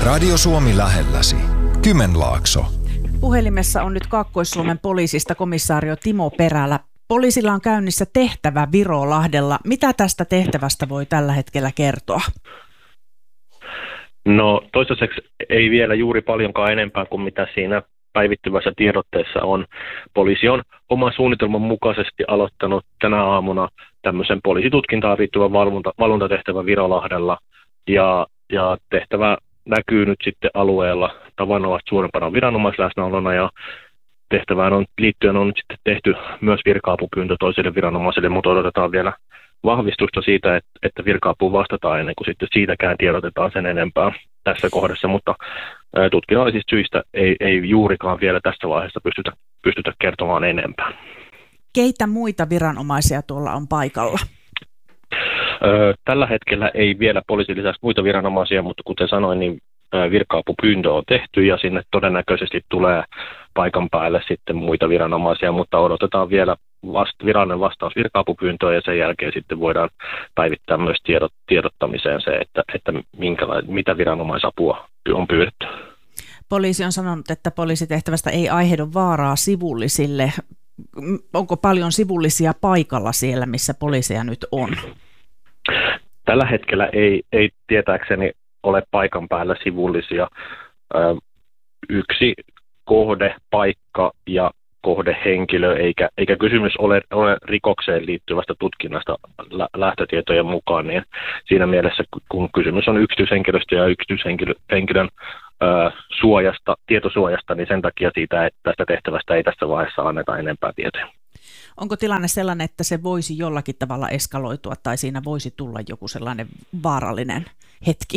Radio Suomi lähelläsi. Kymenlaakso. Puhelimessa on nyt Kaakkois-Suomen poliisista komissaario Timo Perälä. Poliisilla on käynnissä tehtävä Virolahdella. Mitä tästä tehtävästä voi tällä hetkellä kertoa? No toistaiseksi ei vielä juuri paljonkaan enempää kuin mitä siinä päivittyvässä tiedotteessa on. Poliisi on oman suunnitelman mukaisesti aloittanut tänä aamuna tämmöisen poliisitutkintaan liittyvän valvontatehtävän Virolahdella ja tehtävä näkyy nyt sitten alueella tavanomaisesti suurempana viranomaisläsnäolona ja tehtävään liittyen on nyt sitten tehty myös virka-apupyyntö toiselle viranomaiselle, mutta odotetaan vielä vahvistusta siitä, että virka-apuun vastataan ennen kuin sitten siitäkään tiedotetaan sen enempää tässä kohdassa, mutta tutkinnallisista syistä ei juurikaan vielä tässä vaiheessa pystytä kertomaan enempää. Keitä muita viranomaisia tuolla on paikalla? Tällä hetkellä ei vielä poliisin lisäksi muita viranomaisia, mutta kuten sanoin, niin virka-apupyyntö on tehty ja sinne todennäköisesti tulee paikan päälle sitten muita viranomaisia, mutta odotetaan vielä virallinen vastaus virka-apupyyntöön ja sen jälkeen sitten voidaan päivittää myös tiedottamiseen se, että mitä viranomaisapua on pyydetty. Poliisi on sanonut, että poliisitehtävästä ei aiheudu vaaraa sivullisille. Onko paljon sivullisia paikalla siellä, missä poliiseja nyt on? Tällä hetkellä ei tietääkseni ole paikan päällä sivullisia. Yksi kohdepaikka ja kohdehenkilö, eikä kysymys ole rikokseen liittyvästä tutkinnasta lähtötietojen mukaan, niin siinä mielessä, kun kysymys on yksityishenkilöstä ja yksityishenkilön suojasta, tietosuojasta, niin sen takia siitä, että tästä tehtävästä ei tässä vaiheessa anneta enempää tietoja. Onko tilanne sellainen, että se voisi jollakin tavalla eskaloitua tai siinä voisi tulla joku sellainen vaarallinen hetki?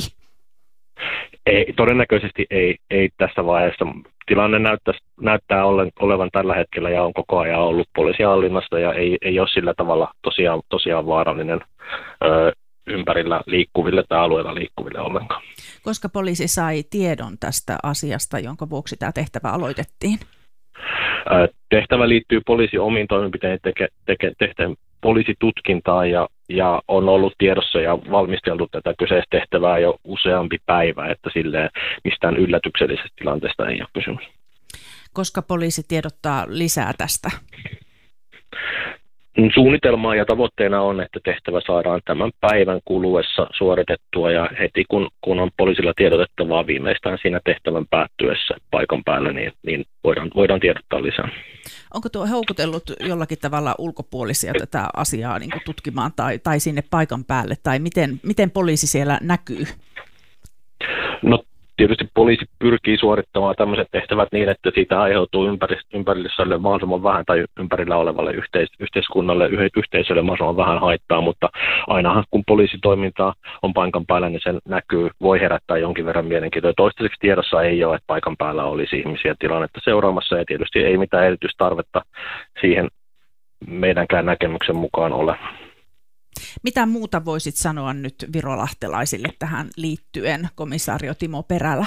Ei, todennäköisesti ei tässä vaiheessa. Tilanne näyttää olevan tällä hetkellä ja on koko ajan ollut poliisihallinnassa ja ei ole sillä tavalla tosiaan vaarallinen ympärillä liikkuville tai alueella liikkuville ollenkaan. Koska poliisi sai tiedon tästä asiasta, jonka vuoksi tämä tehtävä aloitettiin? Tehtävä liittyy poliisin omiin toimenpiteisiin tehtävän poliisitutkintaan ja on ollut tiedossa ja valmisteltu tätä kyseistä tehtävää jo useampi päivä, että silleen mistään yllätyksellisestä tilanteesta ei ole kysymys. Koska poliisi tiedottaa lisää tästä? Suunnitelma ja tavoitteena on, että tehtävä saadaan tämän päivän kuluessa suoritettua ja heti kun on poliisilla tiedotettavaa viimeistään siinä tehtävän päättyessä paikan päällä, niin voidaan tiedottaa lisää. Onko tuo houkutellut jollakin tavalla ulkopuolisia tätä asiaa niin kuin tutkimaan tai sinne paikan päälle, tai miten poliisi siellä näkyy? No tietysti poliisi pyrkii suorittamaan tämmöiset tehtävät niin, että siitä aiheutuu ympäristölle mahdollisimman vähän tai ympärillä olevalle yhteiskunnalle, yhteisölle mahdollisimman vähän haittaa, mutta ainahan kun poliisitoimintaa on paikan päällä, niin sen näkyy, voi herättää jonkin verran mielenkiintoa. Toistaiseksi tiedossa ei ole, että paikan päällä olisi ihmisiä tilannetta seuraamassa ja tietysti ei mitään erityistarvetta siihen meidänkään näkemyksen mukaan ole. Mitä muuta voisit sanoa nyt virolahtelaisille tähän liittyen, komissaario Timo Perälä?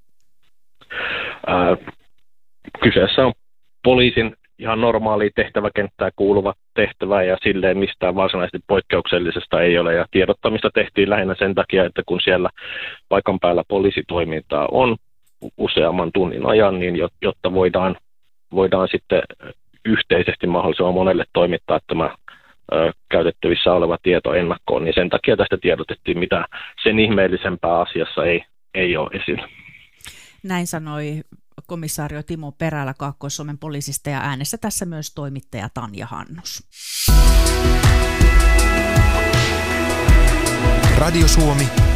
Kyseessä on poliisin ihan normaali tehtäväkenttään kuuluva tehtävä ja silleen mistään varsinaisesti poikkeuksellisesta ei ole. Ja tiedottamista tehtiin lähinnä sen takia, että kun siellä paikan päällä poliisitoimintaa on useamman tunnin ajan, niin jotta voidaan sitten yhteisesti mahdollisimman monelle toimittaa tämä käytettävissä oleva tieto ennakkoon, niin sen takia tästä tiedotettiin, mitä sen ihmeellisempää asiassa ei ole esillä. Näin sanoi komissaario Timo Perälä Kaakkois-Suomen poliisista ja äänessä tässä myös toimittaja Tanja Hannus. Radio Suomi